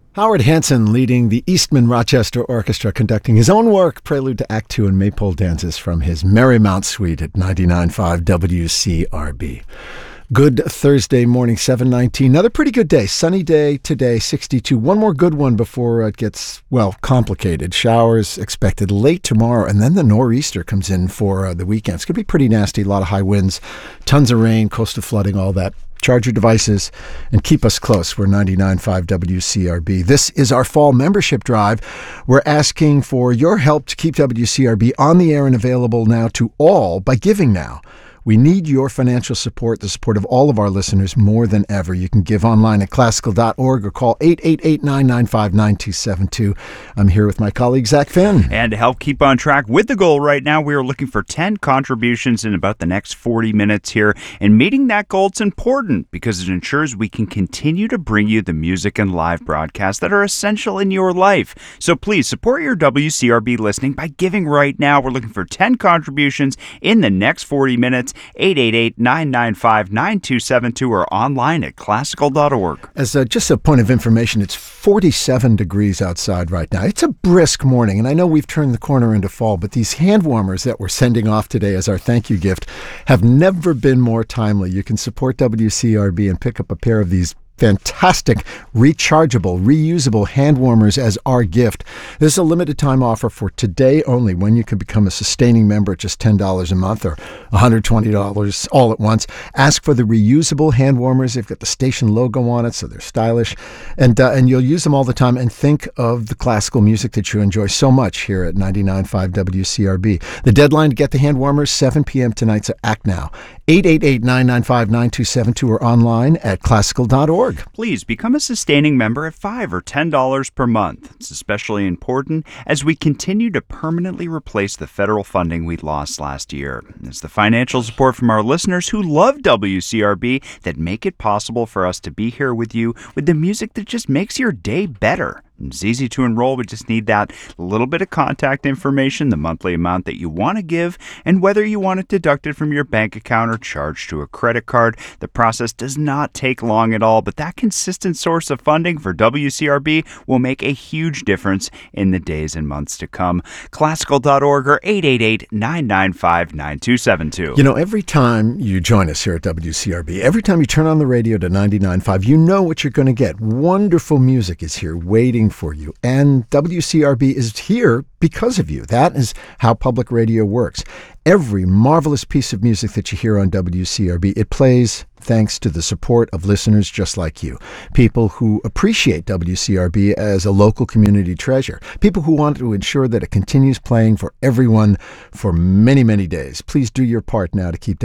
Howard Hansen leading the Eastman Rochester Orchestra, conducting his own work, Prelude to Act 2 and Maypole Dances from his Marymount Suite at 99.5 WCRB. Good Thursday morning, 7:19. Another pretty good day. Sunny day today, 62. One more good one before it gets, complicated. Showers expected late tomorrow, and then the nor'easter comes in for the weekend. It's going to be pretty nasty. A lot of high winds, tons of rain, coastal flooding, all that. Charge your devices and keep us close. We're 99.5 WCRB. This is our fall membership drive. We're asking for your help to keep WCRB on the air and available now to all by giving now. We need your financial support, the support of all of our listeners more than ever. You can give online at classical.org or call 888-995-9272. I'm here with my colleague, Zach Finn. And to help keep on track with the goal right now, we are looking for 10 contributions in about the next 40 minutes here. And meeting that goal, it's important because it ensures we can continue to bring you the music and live broadcasts that are essential in your life. So please support your WCRB listening by giving right now. We're looking for 10 contributions in the next 40 minutes. 888-995-9272 or online at classical.org. As just a point of information, it's 47 degrees outside right now. It's a brisk morning, and I know we've turned the corner into fall, but these hand warmers that we're sending off today as our thank you gift have never been more timely. You can support WCRB and pick up a pair of these fantastic, rechargeable, reusable hand warmers as our gift. This is a limited time offer for today only, when you can become a sustaining member at just $10 a month or $120 all at once. Ask for the reusable hand warmers. They've got the station logo on it, so they're stylish. And you'll use them all the time. And think of the classical music that you enjoy so much here at 99.5 WCRB. The deadline to get the hand warmers, 7 p.m. tonight, so act now. 888-995-9272 or online at classical.org. Please become a sustaining member at $5 or $10 per month. It's especially important as we continue to permanently replace the federal funding we lost last year. It's the financial support from our listeners who love WCRB that make it possible for us to be here with you with the music that just makes your day better. It's easy to enroll. We just need that little bit of contact information, the monthly amount that you want to give, and whether you want it deducted from your bank account or charged to a credit card. The process does not take long at all, but that consistent source of funding for WCRB will make a huge difference in the days and months to come. Classical.org or 888-995-9272. You know, every time you join us here at WCRB, every time you turn on the radio to 99.5, you know what you're going to get. Wonderful music is here waiting for you. And WCRB is here because of you. That is how public radio works. Every marvelous piece of music that you hear on WCRB, it plays thanks to the support of listeners just like you. People who appreciate WCRB as a local community treasure. People who want to ensure that it continues playing for everyone for many, many days. Please do your part now to keep